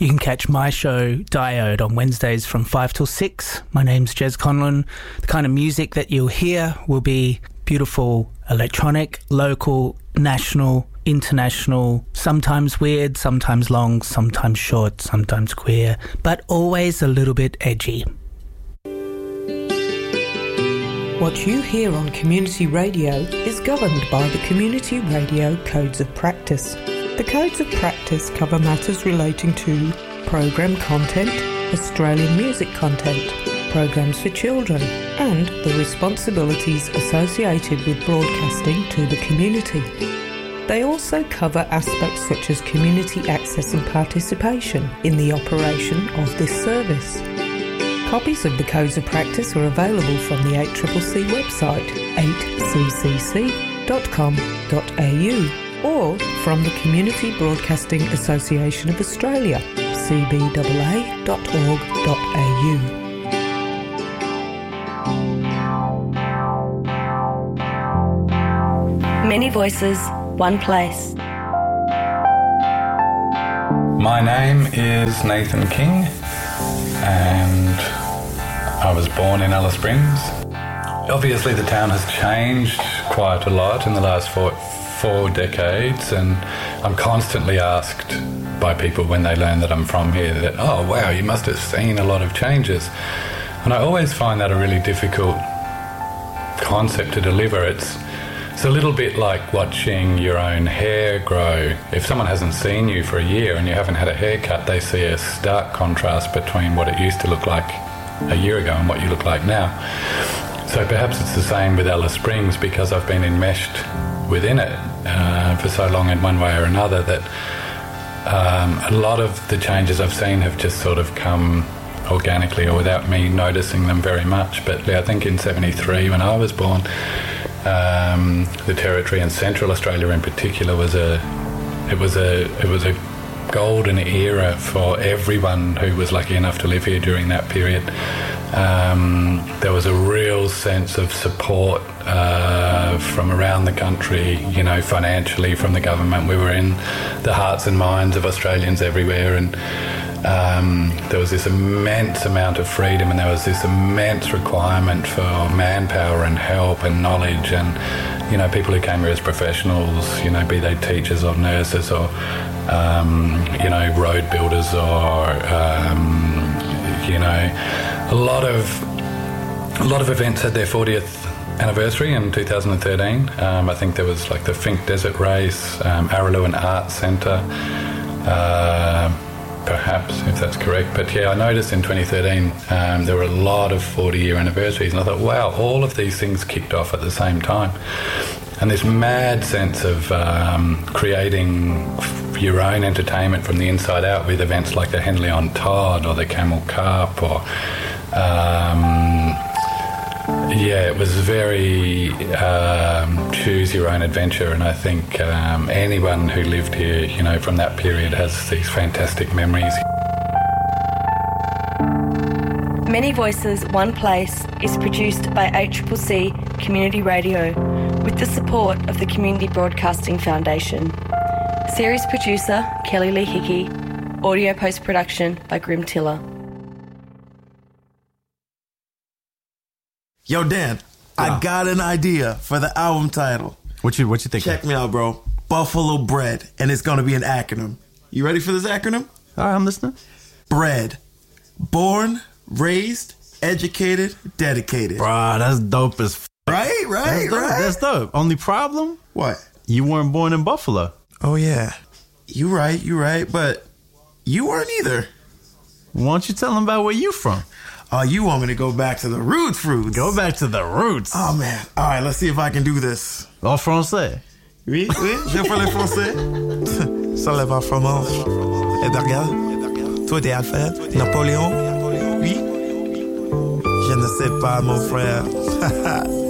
You can catch my show, Diode, on Wednesdays from 5 till 6. My name's Jez Conlon. The kind of music that you'll hear will be beautiful electronic, local, national, international, sometimes weird, sometimes long, sometimes short, sometimes queer, but always a little bit edgy. What you hear on Community Radio is governed by the Community Radio Codes of Practice. The Codes of Practice cover matters relating to program content, Australian music content, programs for children, and the responsibilities associated with broadcasting to the community. They also cover aspects such as community access and participation in the operation of this service. Copies of the Codes of Practice are available from the 8CCC website, 8ccc.com.au, or from the Community Broadcasting Association of Australia, cbaa.org.au. Many voices, one place. My name is Nathan King, and I was born in Alice Springs. Obviously the town has changed quite a lot in the last four decades, and I'm constantly asked by people when they learn that I'm from here that, oh wow, you must have seen a lot of changes. And I always find that a really difficult concept to deliver. It's a little bit like watching your own hair grow. If someone hasn't seen you for a year and you haven't had a haircut, they see a stark contrast between what it used to look like a year ago and what you look like now. So perhaps it's the same with Alice Springs, because I've been enmeshed within it for so long in one way or another that a lot of the changes I've seen have just sort of come organically or without me noticing them very much. But I think in 73, when I was born, the territory in Central Australia in particular was a golden era for everyone who was lucky enough to live here during that period. There was a real sense of support from around the country, you know, financially from the government. We were in the hearts and minds of Australians everywhere, and there was this immense amount of freedom, and there was this immense requirement for manpower and help and knowledge, and, you know, people who came here as professionals, you know, be they teachers or nurses or, you know, road builders or, you know, a lot of events had their 40th anniversary in 2013. I think there was like the Fink Desert Race, Araluen Arts Centre, perhaps, if that's correct. But yeah, I noticed in 2013 there were a lot of 40-year anniversaries, and I thought, wow, all of these things kicked off at the same time. And this mad sense of creating your own entertainment from the inside out with events like the Henley on Todd or the Camel Cup or... yeah, it was very choose your own adventure, and I think anyone who lived here, you know, from that period has these fantastic memories. Many Voices, One Place is produced by 8CCC Community Radio with the support of the Community Broadcasting Foundation. Series producer Kelly Lee Hickey. Audio post-production by Grim Tiller. Yo, Dan, I got an idea for the album title. What you think? Check me out, bro. Buffalo Bread, and it's going to be an acronym. You ready for this acronym? All right, I'm listening. BREAD. Born, raised, educated, dedicated. Bruh, that's dope as f***. Right? That's dope. Only problem? What? You weren't born in Buffalo. Oh, yeah. You right. But you weren't either. Why don't you tell them about where you from? Oh, you want me to go back to the roots? Go back to the roots. Oh, man. All right, let's see if I can do this. En français. Oui, je parle français. Ça lève en fromage. Et regarde, toi, t'es Alfred, Napoléon. Oui. Je ne sais pas, mon frère.